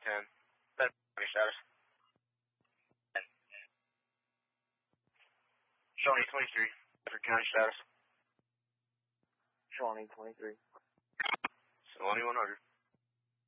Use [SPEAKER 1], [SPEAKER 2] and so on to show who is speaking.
[SPEAKER 1] 10. That's county status. Shawnee 23. For county status.
[SPEAKER 2] Shawnee 23.
[SPEAKER 1] Solani 100.